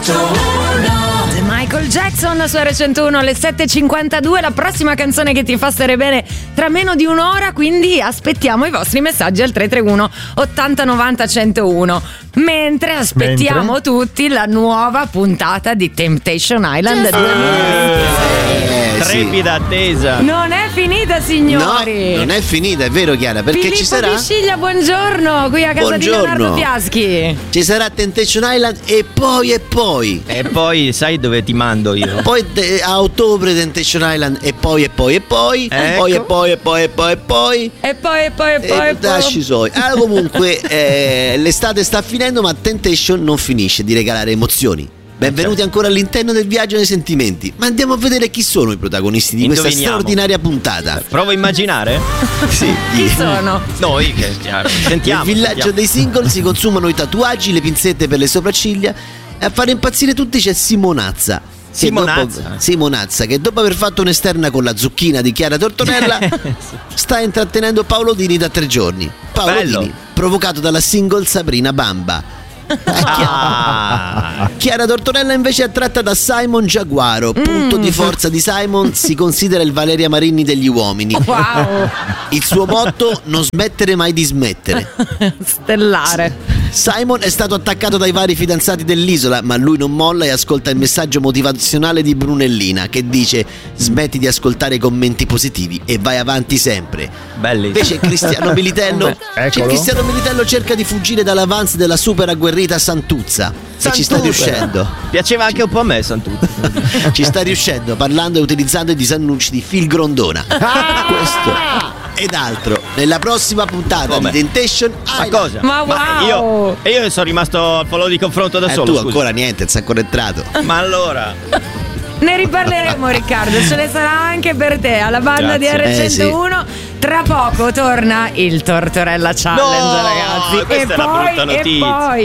Michael Jackson su R101 alle 7.52, la prossima canzone che ti fa stare bene tra meno di un'ora, quindi aspettiamo i vostri messaggi al 331 80 90 101, mentre aspettiamo tutti la nuova puntata di Temptation Island 2020. Trepida attesa. Non è finita, signori. No, non è finita, è vero, Chiara, perché Filippo ci sarà Di Sciglia, buongiorno, qui a casa di Leonardo Fiaschi. Ci sarà Temptation Island e poi sai dove ti mando io? Poi a ottobre Temptation Island e poi lasci soi. Allora, comunque l'estate sta finendo, ma Temptation non finisce di regalare emozioni. Benvenuti ancora all'interno del viaggio nei sentimenti. Ma andiamo a vedere chi sono i protagonisti di questa straordinaria puntata. Provo a immaginare? Sì. Chi sono? Noi che sentiamo. Nel villaggio dei single si consumano i tatuaggi, le pinzette per le sopracciglia, e a fare impazzire tutti c'è Simonazza, che dopo aver fatto un'esterna con la zucchina di Chiara Tortonella sta intrattenendo Paolo Dini da 3 giorni. Paolo Dini, provocato dalla single Sabrina Bamba. Chiara Tortonella invece è attratta da Simon Giaguaro. Punto di forza di Simon, si considera il Valeria Marini degli uomini. Wow. Il suo motto: non smettere mai di smettere. Stellare. Simon è stato attaccato dai vari fidanzati dell'isola, ma lui non molla e ascolta il messaggio motivazionale di Brunellina, che dice: smetti di ascoltare i commenti positivi e vai avanti sempre. Bellissimo. Invece Cristiano Militello cerca di fuggire dall'avance della super agguerrita Santuzza. E ci sta riuscendo. Piaceva anche un po' a me Santuzza. Ci sta riuscendo, parlando e utilizzando i disannunci di Phil Grondona. Questo ed altro nella prossima puntata di Temptation Island. Ma cosa? Ma wow. Io sono rimasto al polo di confronto da solo. Tu ancora niente, non sei ancora entrato. Ma allora ne riparleremo, Riccardo, ce ne sarà anche per te alla banda di R101. Tra poco torna il Tortorella Challenge, ragazzi. Questa è una brutta notizia. E poi